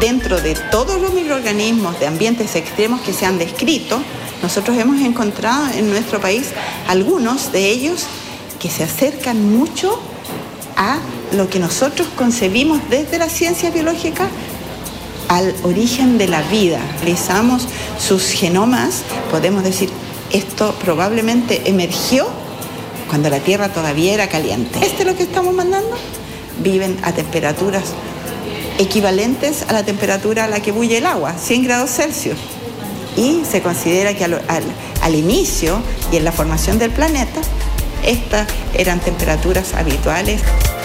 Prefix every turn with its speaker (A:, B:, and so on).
A: dentro de todos los microorganismos de ambientes extremos que se han descrito, nosotros hemos encontrado en nuestro país algunos de ellos que se acercan mucho a lo que nosotros concebimos desde la ciencia biológica al origen de la vida. Realizamos sus genomas, podemos decir, esto probablemente emergió cuando la Tierra todavía era caliente. ¿Este es lo que estamos mandando? Viven a temperaturas equivalentes a la temperatura a la que bulle el agua, 100 grados Celsius. Y se considera que al inicio y en la formación del planeta, estas eran temperaturas habituales.